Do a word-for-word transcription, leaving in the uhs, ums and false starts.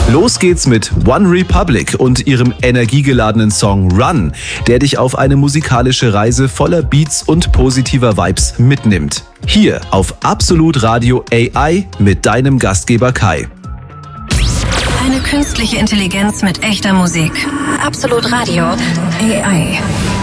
Los geht's mit One Republic und ihrem energiegeladenen Song Run, der dich auf eine musikalische Reise voller Beats und positiver Vibes mitnimmt. Hier auf Absolut Radio A I mit deinem Gastgeber Kai. Eine künstliche Intelligenz mit echter Musik. Absolut Radio A I.